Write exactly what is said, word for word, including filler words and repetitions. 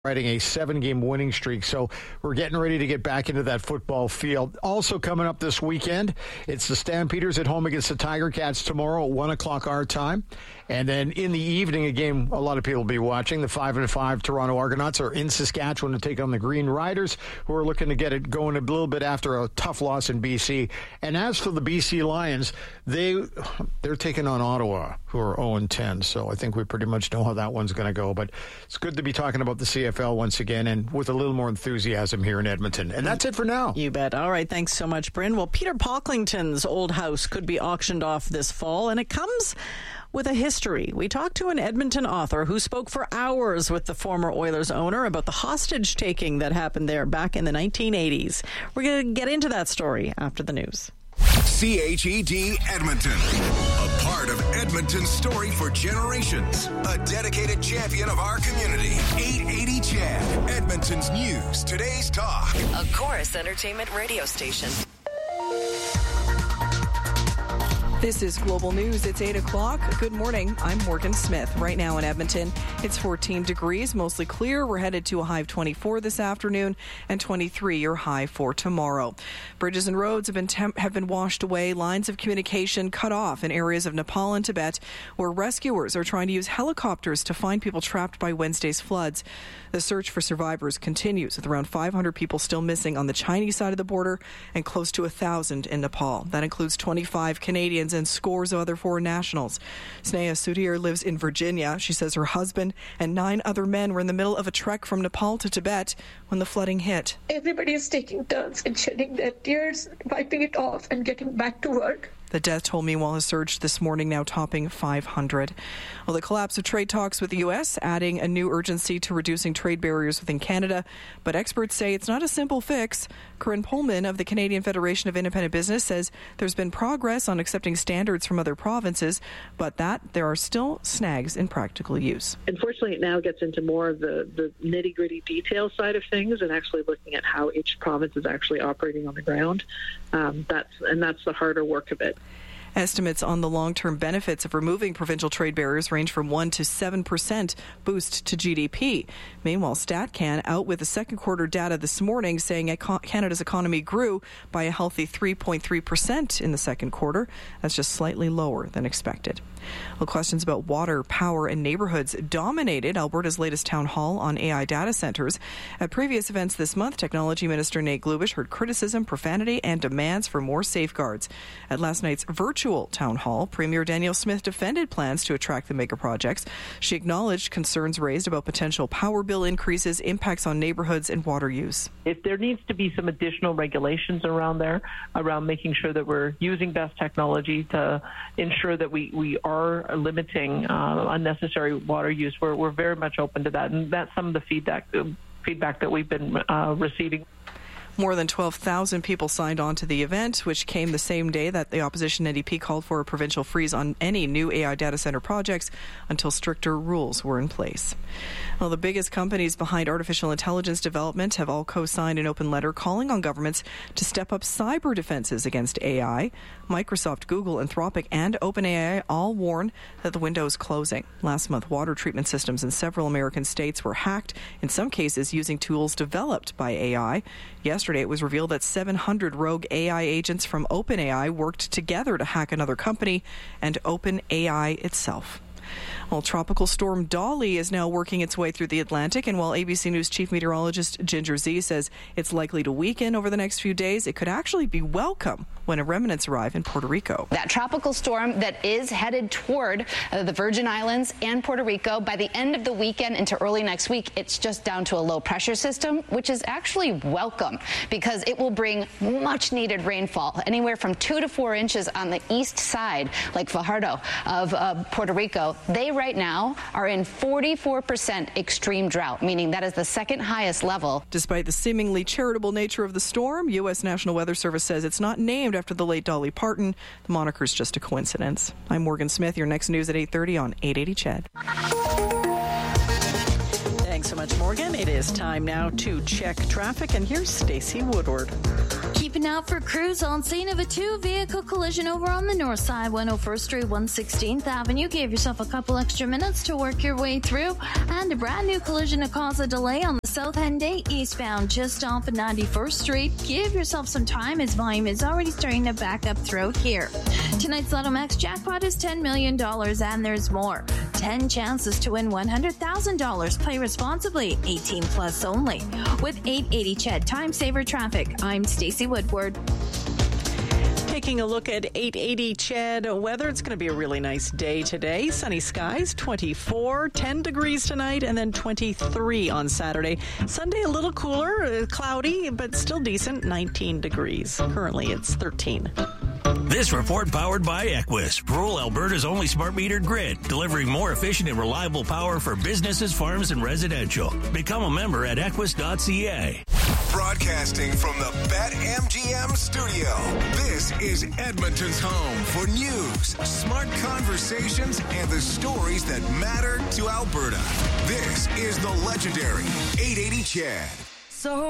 riding a seven-game winning streak, so we're getting ready to get back into that football field. Also coming up this weekend, it's the Stampeders at home against the Tiger Cats tomorrow at one o'clock our time. And then in the evening, a game a lot of people will be watching, the five and five Toronto Argonauts are in Saskatchewan to take on the Green Riders, who are looking to get it going a little bit after a tough loss in B C. And as for the B C Lions, they, they're taking on Ottawa, who are oh and ten, so I think we pretty much know how that one's going to go. But it's good to be talking about the C F L once again, and with a little more enthusiasm here in Edmonton. And that's it for now. You bet. All right, thanks so much, Bryn. Well, Peter Pocklington's old house could be auctioned off this fall, and it comes with a history. We talked to an Edmonton author who spoke for hours with the former Oilers owner about the hostage-taking that happened there back in the nineteen eighties. We're going to get into that story after the news. C H E D Edmonton, a part of Edmonton's story for generations, a dedicated champion of our community. eight eighty C H E D, Edmonton's news, today's talk. A Chorus Entertainment radio station. This is Global News. It's eight o'clock. Good morning. I'm Morgan Smith. Right now in Edmonton, it's fourteen degrees, mostly clear. We're headed to a high of twenty-four this afternoon and twenty-three your high for tomorrow. Bridges and roads have been temp- have been washed away. Lines of communication cut off in areas of Nepal and Tibet, where rescuers are trying to use helicopters to find people trapped by Wednesday's floods. The search for survivors continues, with around five hundred people still missing on the Chinese side of the border and close to one thousand in Nepal. That includes twenty-five Canadians and scores of other foreign nationals. Sneha Sudhir lives in Virginia. She says her husband and nine other men were in the middle of a trek from Nepal to Tibet when the flooding hit. Everybody is taking turns in shedding their tears, wiping it off and getting back to work. The death toll, meanwhile, has surged this morning, now topping five hundred. Well, the collapse of trade talks with the U S adding a new urgency to reducing trade barriers within Canada. But experts say it's not a simple fix. Corinne Pullman of the Canadian Federation of Independent Business says there's been progress on accepting standards from other provinces, but that there are still snags in practical use. Unfortunately, it now gets into more of the, the nitty-gritty detail side of things and actually looking at how each province is actually operating on the ground. Um, that's and that's the harder work of it. Estimates on the long-term benefits of removing provincial trade barriers range from one to seven percent boost to G D P. Meanwhile, StatCan out with the second quarter data this morning saying Canada's economy grew by a healthy three point three percent in the second quarter. That's just slightly lower than expected. Well, questions about water, power, and neighborhoods dominated Alberta's latest town hall on A I data centers. At previous events this month, Technology Minister Nate Glubish heard criticism, profanity, and demands for more safeguards. At last night's virtual town hall, Premier Danielle Smith defended plans to attract the mega projects. She acknowledged concerns raised about potential power bill increases, impacts on neighborhoods, and water use. If there needs to be some additional regulations around there, around making sure that we're using best technology to ensure that we, we are are limiting uh, unnecessary water use, we're, we're very much open to that. And that's some of the feedback, uh, feedback that we've been uh, receiving. More than twelve thousand people signed on to the event, which came the same day that the opposition N D P called for a provincial freeze on any new A I data center projects until stricter rules were in place. Well, the biggest companies behind artificial intelligence development have all co-signed an open letter calling on governments to step up cyber defenses against A I. Microsoft, Google, Anthropic, and OpenAI all warn that the window is closing. Last month, water treatment systems in several American states were hacked, in some cases using tools developed by A I. Yesterday, it was revealed that seven hundred rogue A I agents from OpenAI worked together to hack another company and OpenAI itself. Well, Tropical Storm Dolly is now working its way through the Atlantic, and while A B C News chief meteorologist Ginger Zee says it's likely to weaken over the next few days, it could actually be welcome when remnants arrive in Puerto Rico. That tropical storm that is headed toward uh, the Virgin Islands and Puerto Rico, by the end of the weekend into early next week, it's just down to a low pressure system, which is actually welcome because it will bring much needed rainfall, anywhere from two to four inches on the east side, like Fajardo of uh, Puerto Rico. They right now are in forty-four percent extreme drought, meaning that is the second highest level. Despite the seemingly charitable nature of the storm, U S National Weather Service says it's not named after the late Dolly Parton. The moniker's just a coincidence. I'm Morgan Smith. Your next news at eight thirty on eight eighty C H E D. Thanks so much, Morgan. Morgan. It is time now to check traffic, and here's Stacey Woodward. Keeping out for crews on scene of a two-vehicle collision over on the north side, one oh first Street, one sixteenth Avenue. Give yourself a couple extra minutes to work your way through. And a brand new collision to cause a delay on the South Henday eastbound just off of ninety-first Street. Give yourself some time as volume is already starting to back up throughout here. Tonight's Lotto Max jackpot is ten million dollars, and there's more. ten chances to win one hundred thousand dollars. Play responsibly. eighteen plus only. With eight eighty C H E D Time Saver Traffic, I'm Stacey Woodward. Taking a look at eight eighty C H E D weather, it's going to be a really nice day today. Sunny skies, twenty-four, ten degrees tonight, and then twenty-three on Saturday. Sunday, a little cooler, uh, cloudy, but still decent, nineteen degrees. Currently, it's thirteen. This report powered by Equus, rural Alberta's only smart metered grid, delivering more efficient and reliable power for businesses, farms, and residential. Become a member at equus dot c a. Broadcasting from the BetMGM studio, this is Edmonton's home for news, smart conversations, and the stories that matter to Alberta. This is the legendary eight eighty C H E D. So